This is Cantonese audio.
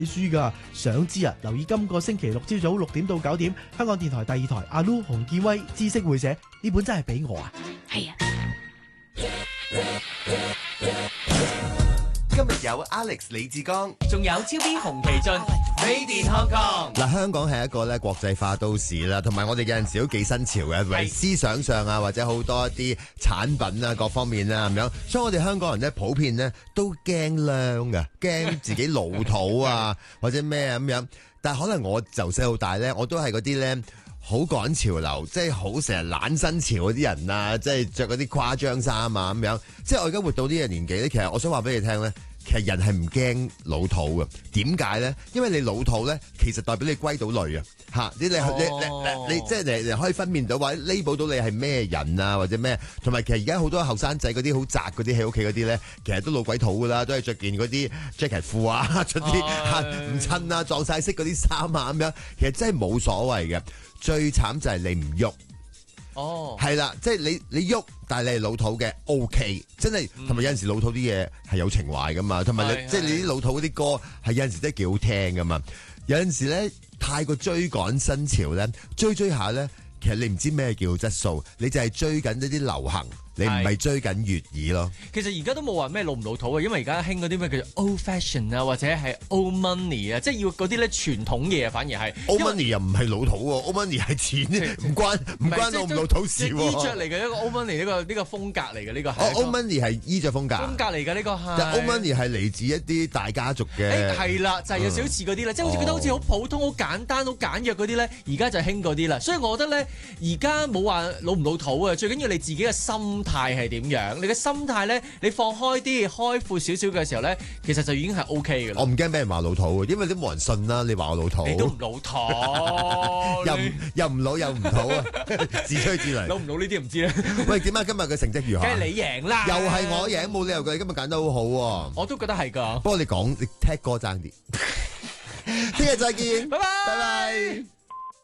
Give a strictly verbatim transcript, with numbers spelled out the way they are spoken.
書噶，想知啊？留意今個星期六朝早六點到九點，香港電台第二台阿 Lu 洪建威知識會社呢本真係俾我啊！ 係啊。 今日有 Alex 李志剛， 仲有超邊洪其俊 Made in Hong Kong。 嗱，香港係一個咧國際化都市啦，同埋我哋有陣時都幾新潮嘅，為思想上啊，或者好多一啲產品啊，各方面啊咁樣，所以我哋香港人咧普遍咧都驚靚嘅，驚自己老土啊，或者咩咁樣。但係可能我由細到大咧，我都係嗰啲咧好趕潮流，即係好成日懶新潮嗰啲人啊，即係着嗰啲誇張衫啊咁樣。即係我而家活到呢個年紀咧，其實我想話俾你聽咧。其實人係唔驚老土嘅，點解咧？因為你老土咧，其實代表你歸到類啊！嚇，你你你你你即係你你可以分辨到或者 label 到你係咩人啊，或者咩？同埋其實而家好多後生仔嗰啲好宅嗰啲喺屋企嗰啲咧，其實都老鬼土噶啦，都係着件嗰啲 jacket 褲啊，着啲唔襯啊，撞晒色嗰啲衫啊咁樣，其實真係冇所謂嘅。最慘就係你唔喐。 哦， 係啦，即係你你喐，但係你係老土嘅 ，OK， 真係同埋有陣時老土啲嘢係有情懷噶嘛，同埋你即係你啲老土嗰啲歌係有陣時真係幾好聽噶嘛，有陣時咧太過追趕新潮咧，追追下咧，其實你唔知咩叫質素，你就係追緊一啲流行。你唔係追緊粵語咯？ 其實而家都冇話咩老唔老土啊，因為而家興嗰啲咩叫做 old fashion 啊，或者係 old money 啊，即係要嗰啲咧傳統嘢，反而係 old money 又唔係老土喎 ，old money 係錢，唔關唔關老唔老土事喎。 衣着嚟嘅一個 old money 呢個呢個風格嚟嘅呢個係。 old money 係衣着風格。風格嚟嘅呢個係。 但 old money 係嚟自一啲大家族嘅。誒係啦，就係有少少似嗰啲啦，即係好似覺得好似好普通、好簡單、好簡約嗰啲咧，而家就興嗰啲啦。所以我覺得咧，而家冇話老唔老土啊，最緊要你自己嘅心態係點樣。你嘅心態咧，你放開啲、開闊少少嘅時候咧，其實就已經係 O K 嘅啦。 我唔驚俾人話老土，因為都冇人信啦。你話我老土， 你都唔老土， 又唔又唔老又唔土啊！自吹自擂， 老唔老呢啲唔知啦。 喂，點解今日嘅成績如何？ 梗係你贏啦！ 又係我贏，冇理由嘅。你今日揀得好好喎。 我都覺得係㗎。 不過你講，你踢歌爭啲。聽日再見， 拜拜， 拜拜。